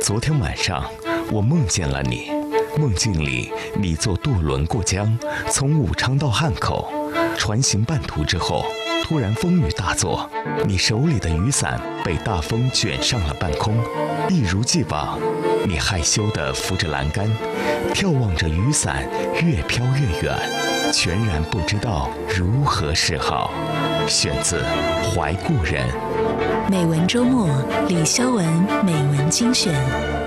昨天晚上，我梦见了你。梦境里，你坐渡轮过江，从武昌到汉口。船行半途之后，突然风雨大作，你手里的雨伞被大风卷上了半空。一如既往，你害羞地扶着栏杆，眺望着雨伞越飘越远，全然不知道如何是好。选自《怀故人》。 美文周末，李肖文美文精选。